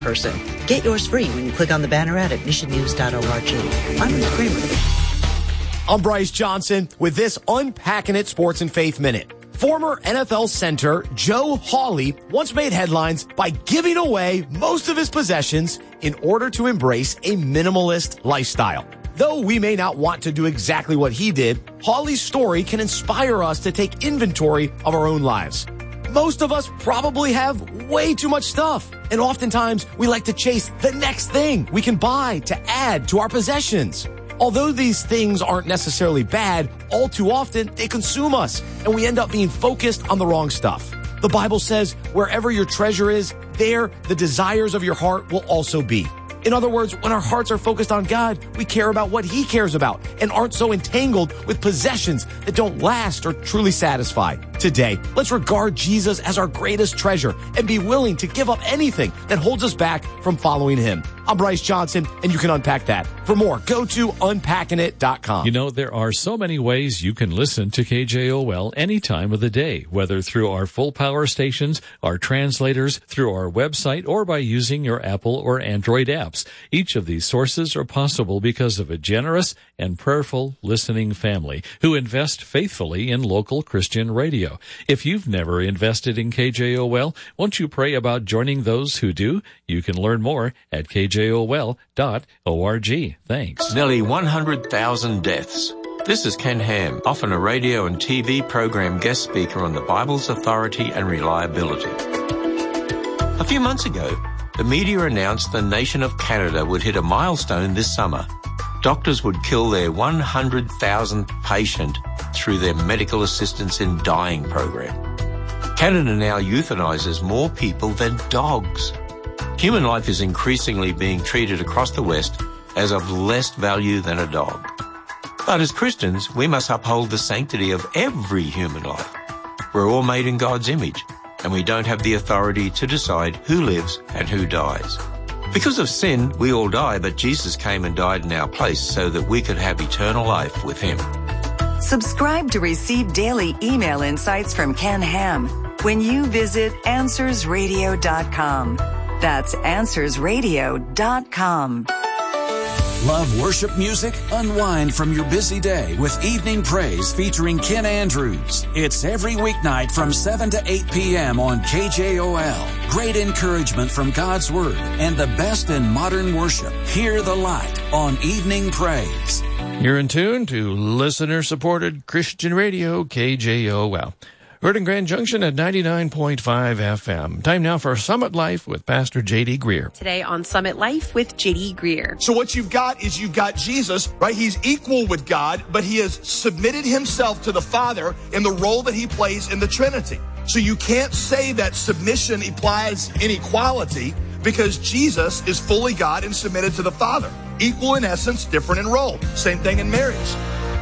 person. Get yours free when you click on the banner ad at missionnews.org. I'm Ruth Kramer. I'm Bryce Johnson with this Unpacking It Sports and Faith Minute. Former NFL center Joe Hawley once made headlines by giving away most of his possessions in order to embrace a minimalist lifestyle. Though we may not want to do exactly what he did, Hawley's story can inspire us to take inventory of our own lives. Most of us probably have way too much stuff, and oftentimes we like to chase the next thing we can buy to add to our possessions. Although these things aren't necessarily bad, all too often they consume us, and we end up being focused on the wrong stuff. The Bible says, wherever your treasure is, there the desires of your heart will also be. In other words, when our hearts are focused on God, we care about what He cares about and aren't so entangled with possessions that don't last or truly satisfy. Today, let's regard Jesus as our greatest treasure and be willing to give up anything that holds us back from following Him. I'm Bryce Johnson, and you can unpack that. For more, go to unpackingit.com. You know, there are so many ways you can listen to KJOL any time of the day, whether through our full power stations, our translators, through our website, or by using your Apple or Android apps. Each of these sources are possible because of a generous and prayerful listening family who invest faithfully in local Christian radio. If you've never invested in KJOL, won't you pray about joining those who do? You can learn more at KJOL.org. Thanks. Nearly 100,000 deaths. This is Ken Ham, often a radio and TV program guest speaker on the Bible's authority and reliability. A few months ago, the media announced the nation of Canada would hit a milestone this summer. Doctors would kill their 100,000th patient through their medical assistance in dying program. Canada now euthanizes more people than dogs. Human life is increasingly being treated across the West as of less value than a dog. But as Christians, we must uphold the sanctity of every human life. We're all made in God's image, and we don't have the authority to decide who lives and who dies. Because of sin, we all die, but Jesus came and died in our place so that we could have eternal life with Him. Subscribe to receive daily email insights from Ken Ham when you visit AnswersRadio.com. That's AnswersRadio.com. Love worship music? Unwind from your busy day with Evening Praise featuring Ken Andrews. It's every weeknight from 7 to 8 p.m. on KJOL. Great encouragement from God's Word and the best in modern worship. Hear the light on Evening Praise. You're in tune to listener-supported Christian radio, KJOL. Heard in Grand Junction at 99.5 FM. Time now for Summit Life with Pastor J.D. Greer. Today on Summit Life with J.D. Greer. So what you've got Jesus, right? He's equal with God, but He has submitted Himself to the Father in the role that He plays in the Trinity. So you can't say that submission implies inequality because Jesus is fully God and submitted to the Father. Equal in essence, different in role. Same thing in marriage.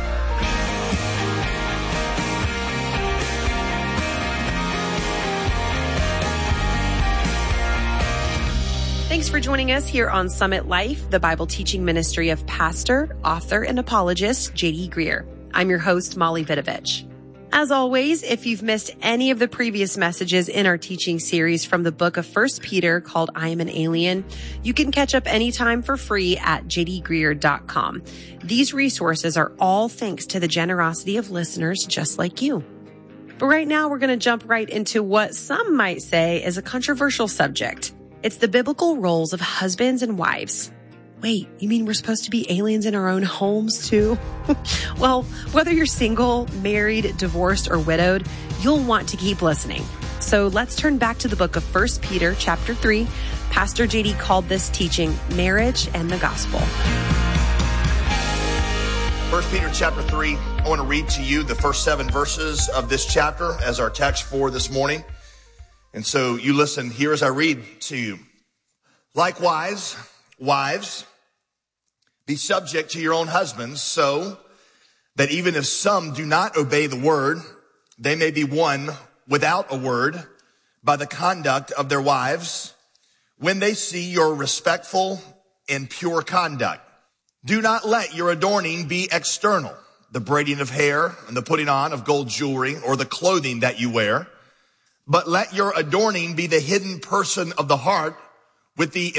Thanks for joining us here on Summit Life, the Bible teaching ministry of pastor, author, and apologist J.D. Greer. I'm your host, Molly Vidovich. As always, if you've missed any of the previous messages in our teaching series from the book of 1 Peter called I Am an Alien, you can catch up anytime for free at jdgreer.com. These resources are all thanks to the generosity of listeners just like you. But right now, we're going to jump right into what some might say is a controversial subject. It's the biblical roles of husbands and wives. Wait, you mean we're supposed to be aliens in our own homes too? Well, whether you're single, married, divorced, or widowed, you'll want to keep listening. So let's turn back to the book of 1 Peter chapter 3. Pastor JD called this teaching Marriage and the Gospel. 1 Peter chapter 3, I want to read to you the first 7 verses of this chapter as our text for this morning. And so you listen here as I read to you. Likewise, wives, be subject to your own husbands, so that even if some do not obey the word, they may be won without a word by the conduct of their wives when they see your respectful and pure conduct. Do not let your adorning be external, the braiding of hair and the putting on of gold jewelry or the clothing that you wear, but let your adorning be the hidden person of the heart, with the